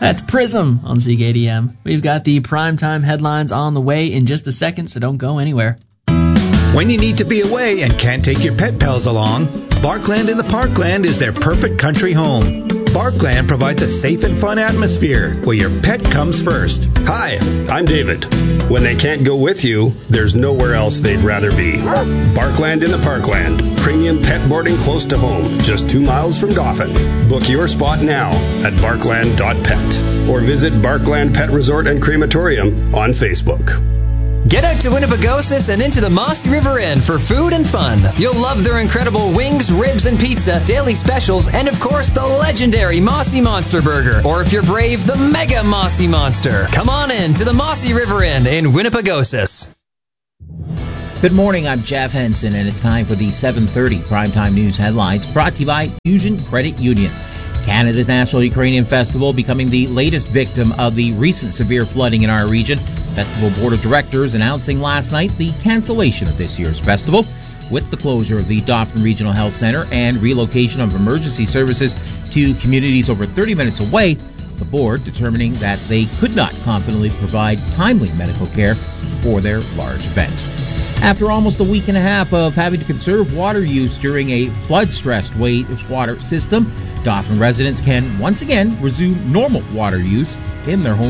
That's Prism on CKDM. We've got the primetime headlines on the way in just a second, so don't go anywhere. When you need to be away and can't take your pet pals along, Barkland in the Parkland is their perfect country home. Barkland provides a safe and fun atmosphere where your pet comes first. Hi, I'm David. When they can't go with you, there's nowhere else they'd rather be. Barkland in the Parkland. Premium pet boarding close to home, just 2 miles from Dauphin. Book your spot now at barkland.pet or visit Barkland Pet Resort and Crematorium on Facebook. Get out to Winnipegosis and into the Mossy River Inn for food and fun. You'll love their incredible wings, ribs, and pizza, daily specials, and of course the legendary Mossy Monster Burger. Or if you're brave, the Mega Mossy Monster. Come on in to the Mossy River Inn in Winnipegosis. Good morning, I'm Jeff Henson, and it's time for the 7:30 Primetime News headlines brought to you by Fusion Credit Union. Canada's National Ukrainian Festival becoming the latest victim of the recent severe flooding in our region. Festival Board of Directors announcing last night the cancellation of this year's festival with the closure of the Dauphin Regional Health Center and relocation of emergency services to communities over 30 minutes away. The board determining that they could not confidently provide timely medical care for their large event. After almost a week and a half of having to conserve water use during a flood-stressed wastewater system, Dauphin residents can once again resume normal water use in their home.